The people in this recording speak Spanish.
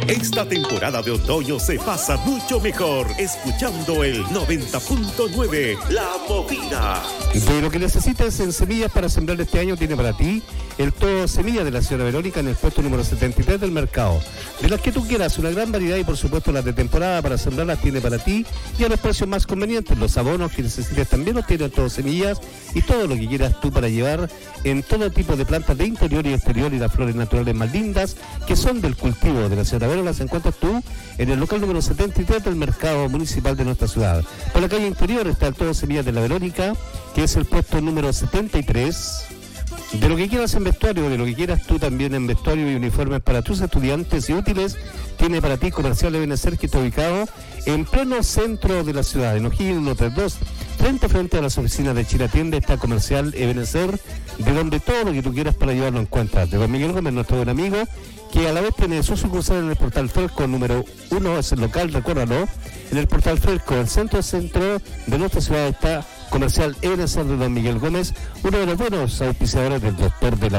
Esta temporada de otoño se pasa mucho mejor escuchando el 90.9 La Movida. De lo que necesitas en semillas para sembrar este año tiene para ti el todo semilla de la señora Verónica en el puesto número 73 del mercado. De las que tú quieras, una gran variedad y por supuesto las de temporada para sembrarlas tiene para ti y a los precios más convenientes. Los abonos que necesites también los tiene todo semillas y todo lo que quieras tú para llevar en todo tipo de plantas de interior y exterior y las flores naturales más lindas que son del cultivo de la señora Verónica. Las encuentras tú en el local número 73 del mercado municipal de nuestra ciudad. Por la calle interior está el todo semillas de la Verónica, que es el puesto número 73. De lo que quieras en vestuario, de lo que quieras tú también en vestuario y uniformes para tus estudiantes y útiles, tiene para ti Comercial Ebenezer, que está ubicado en pleno centro de la ciudad, en O'Higgins 132, frente a las oficinas de Chilatienda está Comercial Ebenezer, de donde todo lo que tú quieras para llevarlo encuentras. De don Miguel Gómez, nuestro buen amigo, que a la vez tiene su sucursal en el Portal Fresco número 1, es el local, recuérdalo, en el Portal Fresco, el centro de nuestra ciudad está Comercial Ebenezer de don Miguel Gómez, uno de los buenos auspiciadores del doctor de la